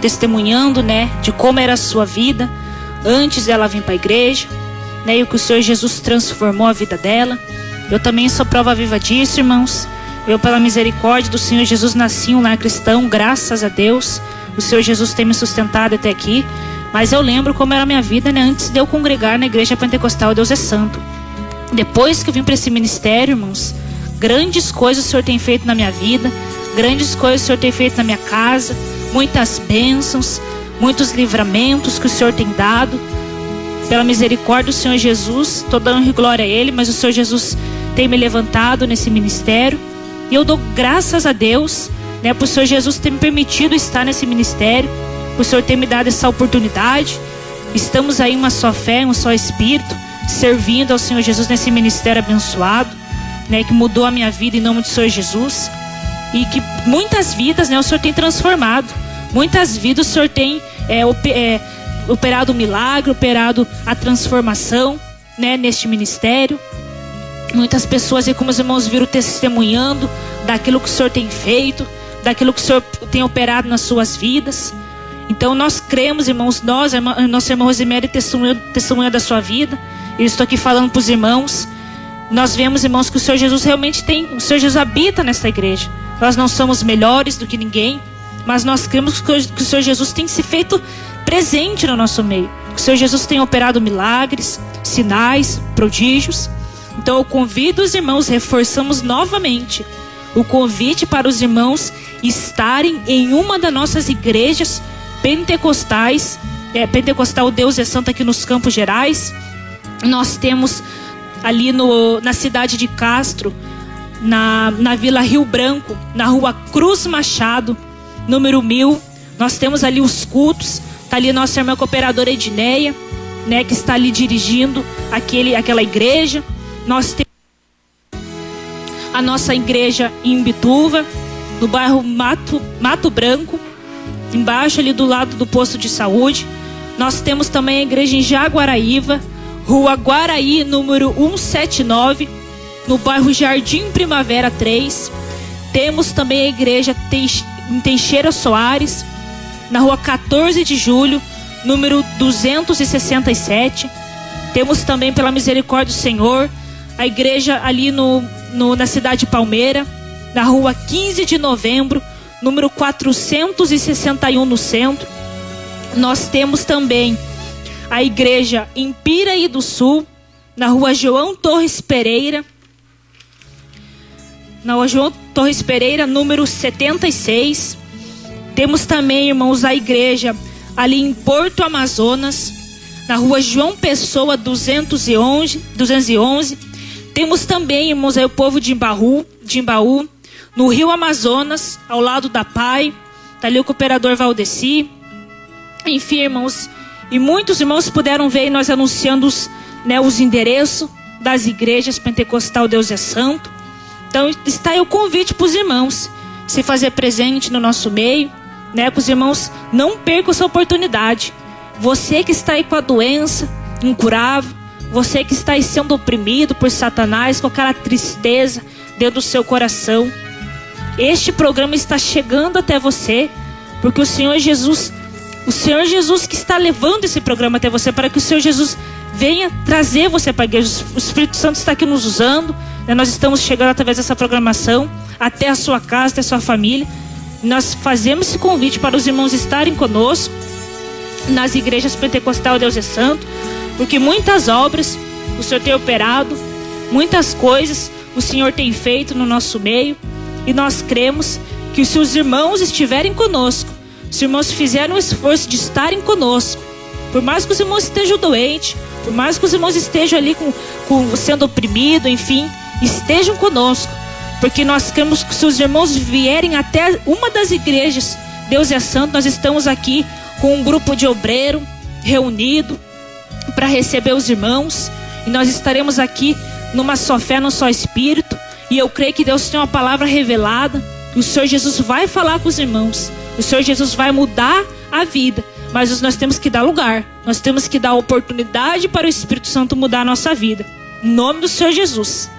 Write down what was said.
testemunhando, né, de como era a sua vida antes dela vir para a igreja, né, e o que o Senhor Jesus transformou a vida dela. Eu também sou prova viva disso, irmãos. Eu, pela misericórdia do Senhor Jesus, nasci um lar cristão, graças a Deus. O Senhor Jesus tem me sustentado até aqui. Mas eu lembro como era a minha vida, né, antes de eu congregar na igreja pentecostal Deus é Santo. Depois que eu vim para esse ministério, irmãos, grandes coisas o Senhor tem feito na minha vida, grandes coisas o Senhor tem feito na minha casa, muitas bênçãos, muitos livramentos que o Senhor tem dado. Pela misericórdia do Senhor Jesus, estou dando glória a Ele, mas o Senhor Jesus tem me levantado nesse ministério. E eu dou graças a Deus, né, por o Senhor Jesus ter me permitido estar nesse ministério, por o Senhor ter me dado essa oportunidade. Estamos aí uma só fé, um só Espírito, servindo ao Senhor Jesus nesse ministério abençoado, né, que mudou a minha vida em nome do Senhor Jesus. E que muitas vidas, né, o Senhor tem transformado. Muitas vidas o Senhor tem operado o milagre, operado a transformação, né, neste ministério. Muitas pessoas aí, como os irmãos viram, testemunhando daquilo que o Senhor tem feito, daquilo que o Senhor tem operado nas suas vidas. Então nós cremos, irmãos, nossa irmã Rosiméria testemunha da sua vida. Eu estou aqui falando para os irmãos. Nós vemos, irmãos, que o Senhor Jesus realmente o Senhor Jesus habita nesta igreja. Nós não somos melhores do que ninguém, mas nós cremos que o Senhor Jesus tem se feito presente no nosso meio. Que o Senhor Jesus tem operado milagres, sinais, prodígios. Então eu convido os irmãos, reforçamos novamente o convite para os irmãos estarem em uma das nossas igrejas pentecostais, Pentecostal Deus é Santo aqui nos Campos Gerais. Nós temos ali na cidade de Castro, na Vila Rio Branco, na rua Cruz Machado, número 1000. Nós temos ali os cultos. Está ali nossa irmã cooperadora Edneia, né, que está ali dirigindo aquela igreja. Nós temos a nossa igreja em Imbituva, no bairro Mato Branco, embaixo ali do lado do posto de saúde. Nós temos também a igreja em Jaguaraíva, rua Guaraí, número 179, no bairro Jardim Primavera 3. Temos também a igreja em Teixeira Soares, na rua 14 de julho, número 267. Temos também, pela misericórdia do Senhor, a igreja ali na cidade de Palmeira, na rua 15 de novembro, número 461 no centro. Nós temos também a igreja em Piraí do Sul, na rua João Torres Pereira, número 76. Temos também, irmãos, a igreja ali em Porto Amazonas, na rua João Pessoa 211. Temos também, irmãos, aí o povo de Imbaú, no Rio Amazonas, ao lado da PAI. Está ali o cooperador Valdeci. Enfim, irmãos, e muitos irmãos puderam ver nós anunciando os endereços das igrejas Pentecostal Deus é Santo. Então está aí o convite para os irmãos se fazer presente no nosso meio, né? Que os irmãos não percam essa oportunidade. Você que está aí com a doença incurável, você que está aí sendo oprimido por Satanás, com aquela tristeza dentro do seu coração, este programa está chegando até você, porque o Senhor Jesus que está levando esse programa até você, para que o Senhor Jesus venha trazer você para a igreja. O Espírito Santo está aqui nos usando, né? Nós estamos chegando através dessa programação até a sua casa, até a sua família. Nós fazemos esse convite para os irmãos estarem conosco nas igrejas Pentecostal Deus é Santo, porque muitas obras o Senhor tem operado, muitas coisas o Senhor tem feito no nosso meio, e nós cremos que se os irmãos estiverem conosco, se os irmãos fizerem um esforço de estarem conosco, por mais que os irmãos estejam doentes, por mais que os irmãos estejam ali sendo oprimidos, enfim, estejam conosco, porque nós cremos que se os irmãos vierem até uma das igrejas Deus é Santo, nós estamos aqui com um grupo de obreiro reunido para receber os irmãos, e nós estaremos aqui numa só fé, num só Espírito. E eu creio que Deus tem uma palavra revelada, o Senhor Jesus vai falar com os irmãos, o Senhor Jesus vai mudar a vida, mas nós temos que dar lugar, nós temos que dar oportunidade para o Espírito Santo mudar a nossa vida, em nome do Senhor Jesus.